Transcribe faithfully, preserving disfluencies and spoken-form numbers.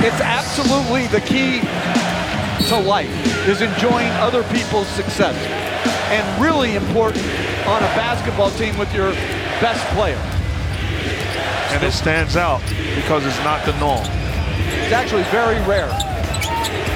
It's absolutely the key to life, is enjoying other people's success. And really important on a basketball team with your best player. And it stands out because it's not the norm. It's actually very rare.